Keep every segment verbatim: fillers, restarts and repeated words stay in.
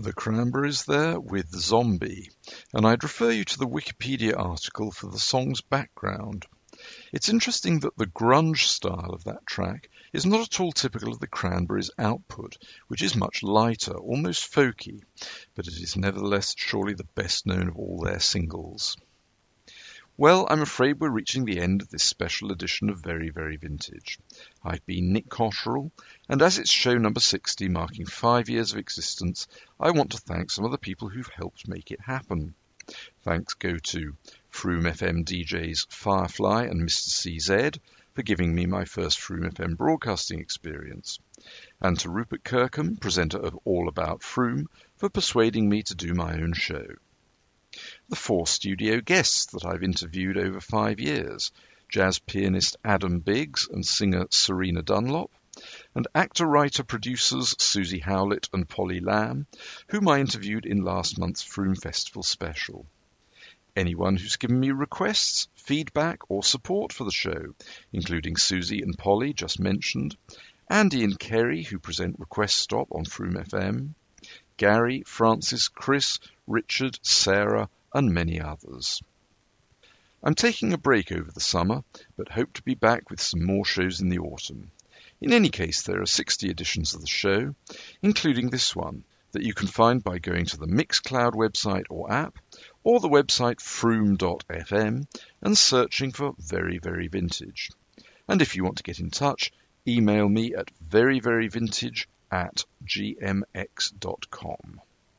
The Cranberries there with Zombie, and I'd refer you to the Wikipedia article for the song's background. It's interesting that the grunge style of that track is not at all typical of the Cranberries' output, which is much lighter, almost folky, but it is nevertheless surely the best known of all their singles. Well, I'm afraid we're reaching the end of this special edition of Very, Very Vintage. I've been Nick Cotterill, and as it's show number sixty, marking five years of existence, I want to thank some of the people who've helped make it happen. Thanks go to Froome F M D Js Firefly and Mister C Z for giving me my first Froome F M broadcasting experience, and to Rupert Kirkham, presenter of All About Froome, for persuading me to do my own show. The four studio guests that I've interviewed over five years, jazz pianist Adam Biggs and singer Serena Dunlop, and actor-writer-producers Susie Howlett and Polly Lamb, whom I interviewed in last month's Froome Festival special. Anyone who's given me requests, feedback or support for the show, including Susie and Polly just mentioned, Andy and Kerry, who present Request Stop on Froome F M, Gary, Francis, Chris, Richard, Sarah, and many others. I'm taking a break over the summer, but hope to be back with some more shows in the autumn. In any case, there are sixty editions of the show, including this one, that you can find by going to the Mixcloud website or app, or the website froome dot f m, and searching for Very, Very Vintage. And if you want to get in touch, email me at veryveryvintage at gmx dot com.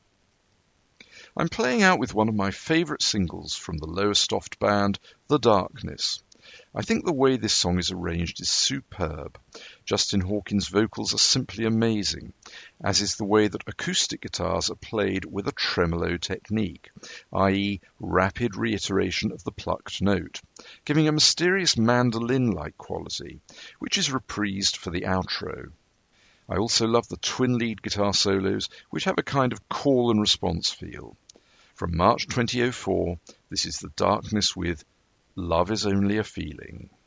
I'm playing out with one of my favourite singles from the Lowestoft band, The Darkness. I think the way this song is arranged is superb. Justin Hawkins' vocals are simply amazing, as is the way that acoustic guitars are played with a tremolo technique, that is rapid reiteration of the plucked note, giving a mysterious mandolin-like quality, which is reprised for the outro. I also love the twin lead guitar solos, which have a kind of call and response feel. From March twenty oh four, this is The Darkness with Love Is Only a Feeling.